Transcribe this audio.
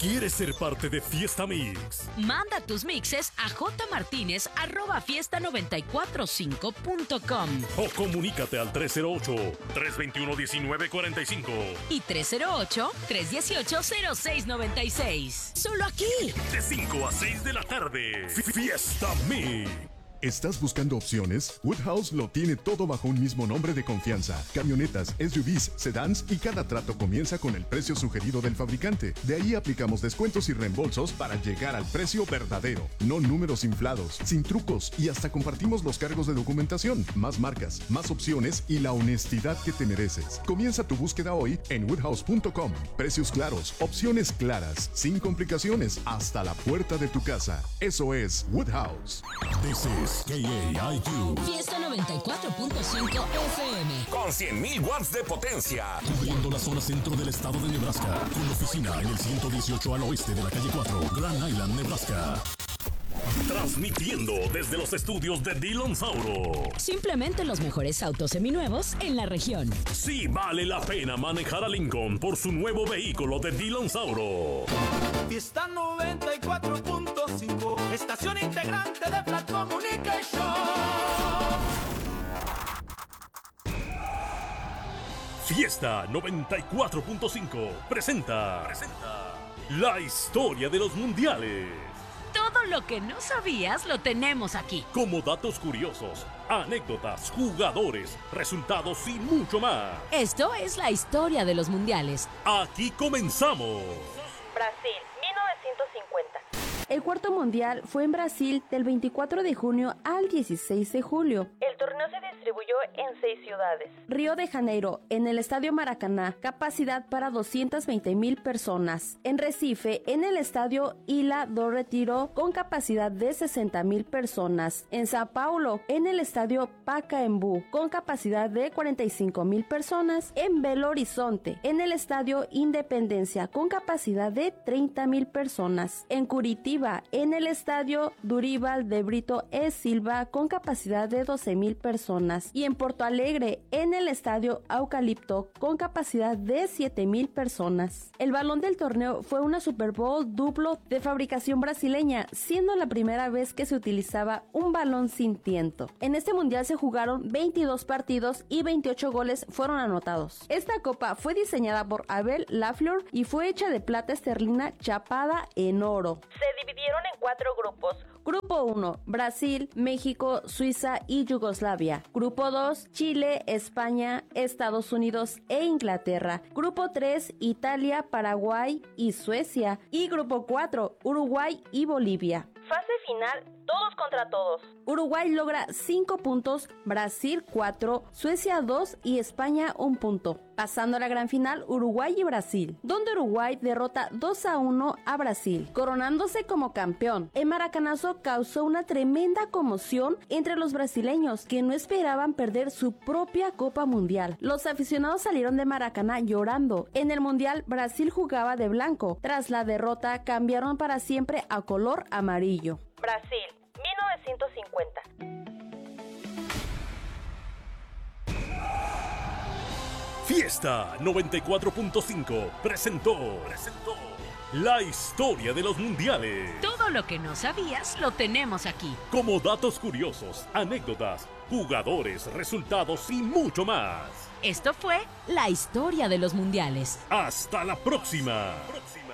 ¿Quieres ser parte de Fiesta Mix? Manda tus mixes a jmartinez@fiesta945.com O comunícate al 308-321-1945 y 308-318-0696. Solo aquí. De 5 a 6 de la tarde. Fiesta Mix. ¿Estás buscando opciones? Woodhouse lo tiene todo bajo un mismo nombre de confianza. Camionetas, SUVs, sedans y cada trato comienza con el precio sugerido del fabricante. De ahí aplicamos descuentos y reembolsos para llegar al precio verdadero. No números inflados, sin trucos y hasta compartimos los cargos de documentación. Más marcas, más opciones y la honestidad que te mereces. Comienza tu búsqueda hoy en woodhouse.com. Precios claros, opciones claras, sin complicaciones, hasta la puerta de tu casa. Eso es Woodhouse. This is KAIQ. Fiesta 94.5 FM. Con 100.000 watts de potencia. Cubriendo la zona centro del estado de Nebraska. Con oficina en el 118 al oeste de la calle 4, Grand Island, Nebraska. Transmitiendo desde los estudios de Dillon Sauro. Simplemente los mejores autos seminuevos en la región. Sí vale la pena manejar a Lincoln por su nuevo vehículo de Dillon Sauro. Fiesta 94.5, estación integrante de Flat Communication. Fiesta 94.5 presenta la historia de los mundiales. Todo lo que no sabías lo tenemos aquí. Como datos curiosos, anécdotas, jugadores, resultados y mucho más. Esto es la historia de los mundiales. Aquí comenzamos. Brasil, 1950. El cuarto mundial fue en Brasil del 24 de junio al 16 de julio. El torneo se distribuyó en 6 ciudades. Río de Janeiro, en el Estadio Maracaná, capacidad para 220,000 personas. En Recife, en el Estadio Ilha do Retiro, con capacidad de 60,000 personas. En Sao Paulo, en el Estadio Pacaembu, con capacidad de 45,000 personas. En Belo Horizonte, en el Estadio Independencia, con capacidad de 30,000 personas. En Curitiba, en el Estadio Dorival de Brito e Silva, con capacidad de 12,000 personas. Y en Porto Alegre, en el Estadio Eucalipto, con capacidad de 7,000 personas. El balón del torneo fue una Super Bowl duplo de fabricación brasileña, siendo la primera vez que se utilizaba un balón sin tiento. En este mundial se jugaron 22 partidos y 28 goles fueron anotados. Esta copa fue diseñada por Abel Lafleur y fue hecha de plata esterlina chapada en oro. Se dividieron en 4 grupos. Grupo 1, Brasil, México, Suiza y Yugoslavia. Grupo 2, Chile, España, Estados Unidos e Inglaterra. Grupo 3, Italia, Paraguay y Suecia. Y Grupo 4, Uruguay y Bolivia. Fase final, todos contra todos. Uruguay logra 5 puntos, Brasil 4, Suecia 2 y España 1 punto. Pasando a la gran final, Uruguay y Brasil, donde Uruguay derrota 2-1 a Brasil, coronándose como campeón. El maracanazo causó una tremenda conmoción entre los brasileños, que no esperaban perder su propia Copa Mundial. Los aficionados salieron de Maracaná llorando. En el Mundial, Brasil jugaba de blanco. Tras la derrota, cambiaron para siempre a color amarillo. Brasil, 1950. Fiesta 94.5 presentó la historia de los mundiales. Todo lo que no sabías lo tenemos aquí. Como datos curiosos, anécdotas, jugadores, resultados y mucho más. Esto fue la historia de los mundiales. Hasta la próxima.